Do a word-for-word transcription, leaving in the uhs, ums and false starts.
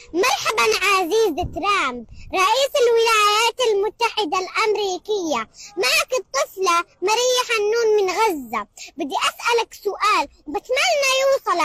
مرحبا عزيز ترامب رئيس الولايات المتحدة الأمريكية، معك الطفلة ماريا حنون من غزة. بدي أسألك سؤال وبتمنى يوصل